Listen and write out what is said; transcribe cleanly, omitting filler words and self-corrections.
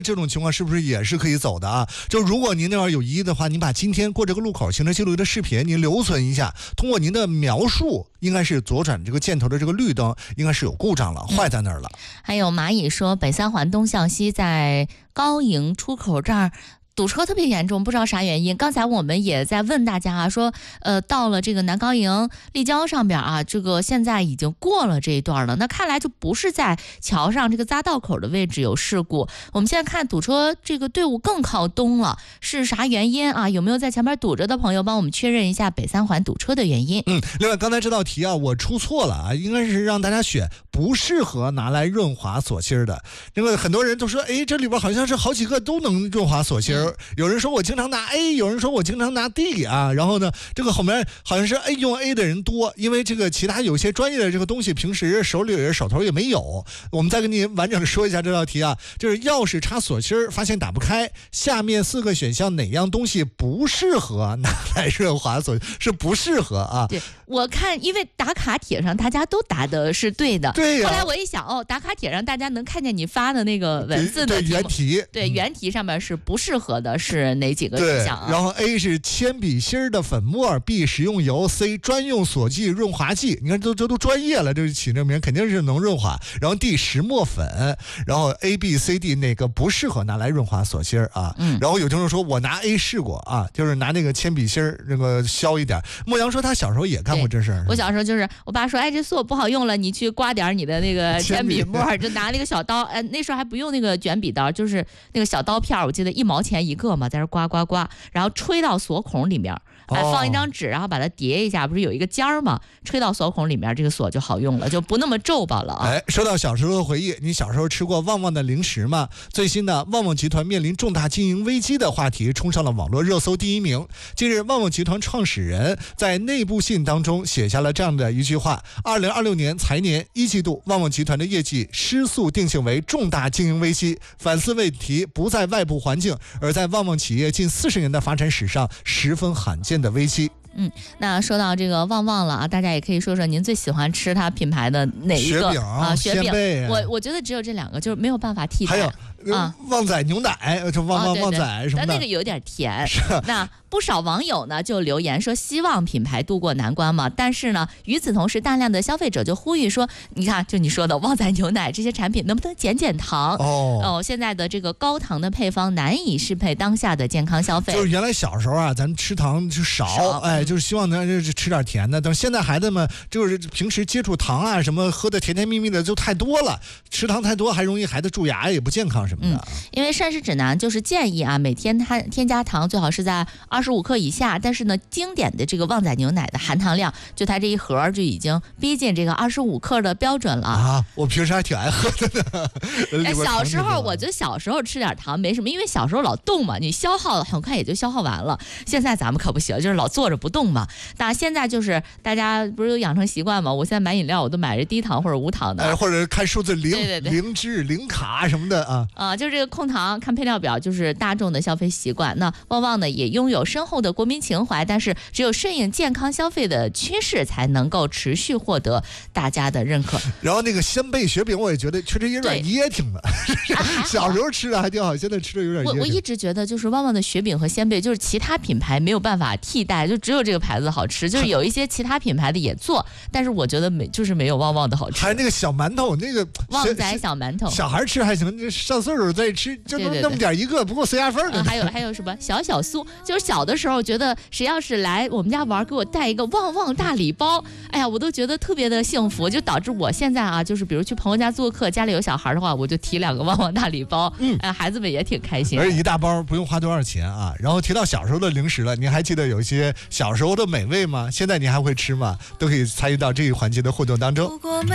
这种情况是不是也是可以走的啊？就如果您那边有疑义的话，您把今天过这个路口行车记录仪的视频您留存一下，通过您的描述，应该是左转这个箭头的这个绿灯应该是有故障了，坏在那儿了。 还有蚂蚁说，北三环东向西在高营出口这儿堵车特别严重，不知道啥原因。刚才我们也在问大家啊，说到了这个南高营立交上边啊，这个现在已经过了这一段了，那看来就不是在桥上这个匝道口的位置有事故。我们现在看堵车这个队伍更靠东了，是啥原因啊？有没有在前面堵着的朋友帮我们确认一下北三环堵车的原因？ 另外刚才这道题啊，我出错了啊，应该是让大家选不适合拿来润滑锁芯的。因为很多人都说，哎，这里边好像是好几个都能润滑锁芯。有人说我经常拿 A， 有人说我经常拿 D 啊，然后呢，这个后面好像是 A 用 A 的人多，因为这个其他有些专业的这个东西平时手头也没有。我们再跟你完整的说一下这道题啊，就是钥匙插锁芯发现打不开，下面4个选项哪样东西不适合拿来润滑锁，是不适合啊？ 对，我看因为打卡帖上大家都答的是对的， 对呀。 后来我一想，打卡帖上大家能看见你发的那个文字的原题， 对，原题上面是不适合的是哪几个选项啊？ 然后 A 是铅笔芯的粉末， B 食用油， C 专用锁剂润滑剂。你看这都专业了，这起这名肯定是能润滑。然后 D 石墨粉。然后 A、B、C、D 哪个不适合拿来润滑锁芯啊？然后有听众说我拿 A 试过啊，就是拿那个铅笔芯那个削一点。莫阳说他小时候也干过这事儿。 我小时候就是我爸说，哎，这锁不好用了，你去刮点你的那个铅笔沫，就拿那个小刀，那时候还不用那个卷笔刀，就是那个小刀片，我记得1毛钱一个嘛，在这刮，然后吹到锁孔里面，放一张纸，然后把它叠一下，不是有一个尖儿嘛，吹到锁孔里面，这个锁就好用了，就不那么皱巴了啊。 说到小时候的回忆，你小时候吃过旺旺的零食吗？最新的旺旺集团面临重大经营危机的话题冲上了网络热搜第1名。近日，旺旺集团创始人在内部信当中写下了这样的一句话：2026年财年1季度，旺旺集团的业绩失速定性为重大经营危机，反思问题不在外部环境，而在旺旺企业近40年的发展史上十分罕见的危机。 那说到这个旺旺了啊，大家也可以说说您最喜欢吃它品牌的哪一个雪饼？ 我觉得只有这2个，就是没有办法替代。 还有旺仔牛奶，就旺仔什么的， 但那个有点甜。那不少网友呢就留言说，希望品牌渡过难关嘛。但是呢，与此同时，大量的消费者就呼吁说，你看，就你说的旺仔牛奶这些产品能不能减糖？现在的这个高糖的配方难以适配当下的健康消费。 就是原来小时候啊，咱吃糖就少，就是希望能吃点甜的。等现在孩子们就是平时接触糖啊什么，喝的甜甜蜜蜜的就太多了，吃糖太多还容易孩子蛀牙，也不健康什么的。 因为膳食指南就是建议啊，每天添加糖最好是在25克以下。但是呢，经典的这个旺仔牛奶的含糖量，就它这一盒就已经逼近这个25克的标准了啊！我平时还挺爱喝的呢。 小时候我觉得小时候吃点糖没什么，因为小时候老动嘛，你消耗很快也就消耗完了。现在咱们可不行，就是老坐着不动嘛。那现在就是大家不是有养成习惯嘛？我现在买饮料我都买着低糖或者无糖的， 或者看数字0、 对 0脂、0卡什么的啊。 就是这个控糖看配料表就是大众的消费习惯。那旺旺呢也拥有深厚的国民情怀，但是只有顺应健康消费的趋势，才能够持续获得大家的认可。 然后那个鲜贝雪饼，我也觉得确实有点噎挺的。小时候吃的还挺好，现在吃的有点噎挺。 我一直觉得就是旺旺的雪饼和鲜贝，就是其他品牌没有办法替代，就只有这个牌子好吃。就是有一些其他品牌的也做，但是我觉得没有旺旺的好吃。 还有那个小馒头，那个旺仔小馒头， 小孩吃还行，上岁数再吃就那么点一个，不够塞牙缝的。 还有什么小酥，就是小的时候觉得谁要是来我们家玩，给我带一个旺旺大礼包，哎呀，我都觉得特别的幸福，就导致我现在啊，就是比如去朋友家做客，家里有小孩的话，我就提2个旺旺大礼包，孩子们也挺开心。 而一大包不用花多少钱啊。然后提到小时候的零食了，您还记得有一些小时候的美味吗？现在您还会吃吗？都可以参与到这一环节的互动当中。